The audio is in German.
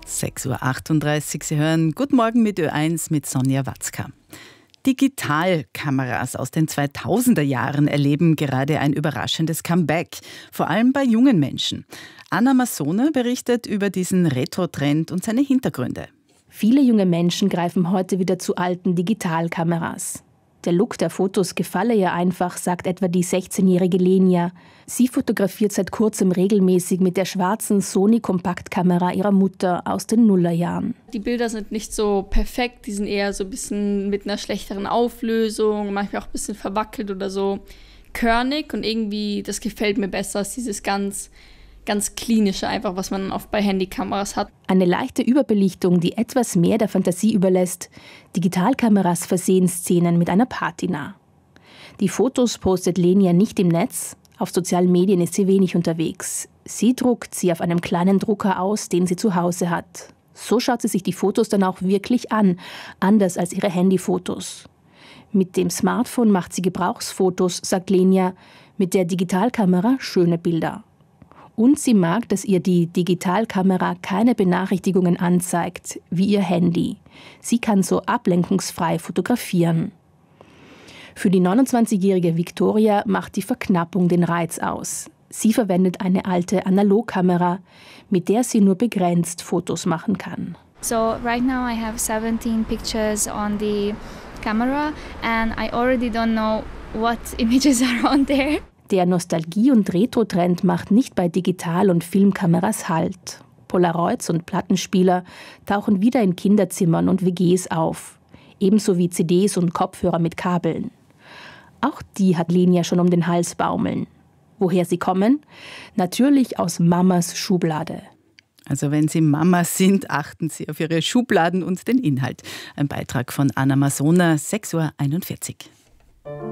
6:38 Uhr. Sie hören Guten Morgen mit Ö1 mit Sonja Watzka. Digitalkameras aus den 2000er Jahren erleben gerade ein überraschendes Comeback, vor allem bei jungen Menschen. Anna Masona berichtet über diesen Retro-Trend und seine Hintergründe. Viele junge Menschen greifen heute wieder zu alten Digitalkameras. Der Look der Fotos gefalle ihr einfach, sagt etwa die 16-jährige Lenia. Sie fotografiert seit kurzem regelmäßig mit der schwarzen Sony-Kompaktkamera ihrer Mutter aus den Nullerjahren. Die Bilder sind nicht so perfekt, die sind eher so ein bisschen mit einer schlechteren Auflösung, manchmal auch ein bisschen verwackelt oder so körnig und irgendwie, das gefällt mir besser als dieses ganz klinische einfach, was man oft bei Handykameras hat. Eine leichte Überbelichtung, die etwas mehr der Fantasie überlässt. Digitalkameras versehen Szenen mit einer Patina. Die Fotos postet Lenia nicht im Netz. Auf sozialen Medien ist sie wenig unterwegs. Sie druckt sie auf einem kleinen Drucker aus, den sie zu Hause hat. So schaut sie sich die Fotos dann auch wirklich an, anders als ihre Handyfotos. Mit dem Smartphone macht sie Gebrauchsfotos, sagt Lenia, mit der Digitalkamera schöne Bilder. Und sie mag, dass ihr die Digitalkamera keine Benachrichtigungen anzeigt, wie ihr Handy. Sie kann so ablenkungsfrei fotografieren. Für die 29-jährige Victoria macht die Verknappung den Reiz aus. Sie verwendet eine alte Analogkamera, mit der sie nur begrenzt Fotos machen kann. So right now I have 17 pictures on the camera and I already don't know what images are on there. Der Nostalgie- und Retro-Trend macht nicht bei Digital- und Filmkameras Halt. Polaroids und Plattenspieler tauchen wieder in Kinderzimmern und WGs auf. Ebenso wie CDs und Kopfhörer mit Kabeln. Auch die hat Lenia schon um den Hals baumeln. Woher sie kommen? Natürlich aus Mamas Schublade. Also wenn Sie Mama sind, achten Sie auf Ihre Schubladen und den Inhalt. Ein Beitrag von Anna Masona, 6:41 Uhr.